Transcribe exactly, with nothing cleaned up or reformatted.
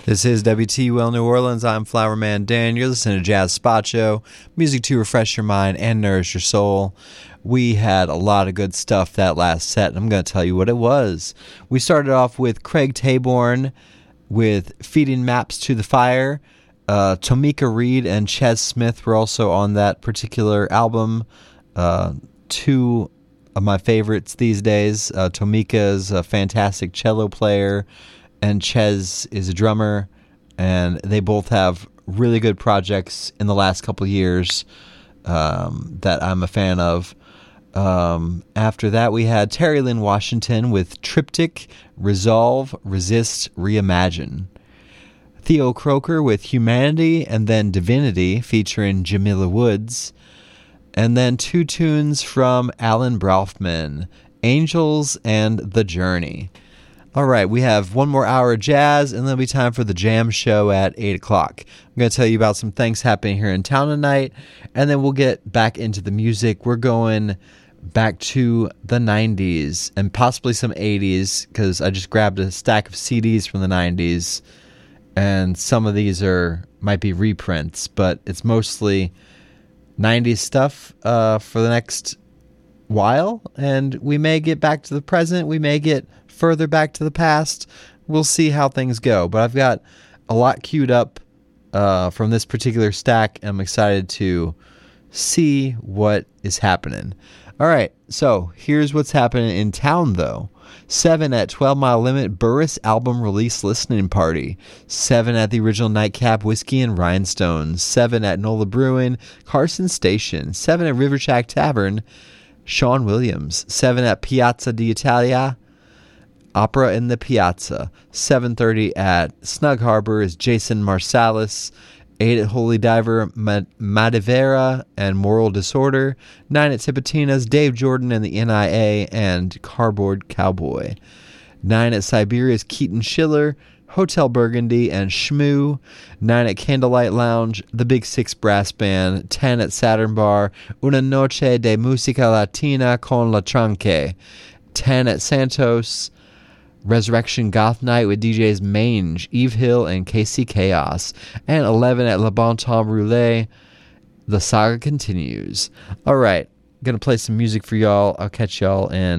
This is W T U L New Orleans. I'm Flowerman Dan. You're listening to Jazz Spot Show, music to refresh your mind and nourish your soul. We had a lot of good stuff that last set, and I'm going to tell you what it was. We started off with Craig Taborn with Feeding Maps to the Fire. Uh, Tomika Reed and Ches Smith were also on that particular album. Uh, two of my favorites these days. Uh, Tomika is a fantastic cello player, and Ches is a drummer, and they both have really good projects in the last couple of years um, that I'm a fan of. Um, after that, we had Terry Lynn Washington with Triptych, Resolve, Resist, Reimagine. Theo Croker with Humanity, and then Divinity featuring Jamila Woods. And then two tunes from Alan Braufman, Angels and The Journey. All right, we have one more hour of jazz, and then it'll be time for the jam show at eight o'clock. I'm going to tell you about some things happening here in town tonight, and then we'll get back into the music. We're going back to the nineties and possibly some eighties, because I just grabbed a stack of C Ds from the nineties, and some of these are might be reprints, but it's mostly nineties stuff uh, for the next while, and we may get back to the present, we may get further back to the past. We'll see how things go, but I've got a lot queued up uh, from this particular stack, and I'm excited to see what is happening. All right, so here's what's happening in town, though. seven at twelve Mile Limit Burris album release listening party. seven at the Original Nightcap Whiskey and Rhinestones. seven at Nola Brewing Carson Station. seven at River Shack Tavern Sean Williams. seven at Piazza d'Italia Opera in the Piazza. seven thirty at Snug Harbor is Jason Marsalis. eight at Holy Diver Madivera and Moral Disorder. nine at Tipitina's Dave Jordan and the N I A and Cardboard Cowboy. nine at Siberia's Keaton Schiller, Hotel Burgundy and Shmoo. nine at Candlelight Lounge, the Big Six Brass Band. ten at Saturn Bar, Una Noche de Música Latina con La Tranque. ten at Santos, Resurrection Goth Night with D Js Mange, Eve Hill, and K C Chaos. And eleven at Le Bon Temps Roulette. The saga continues. All right, gonna play some music for y'all. I'll catch y'all in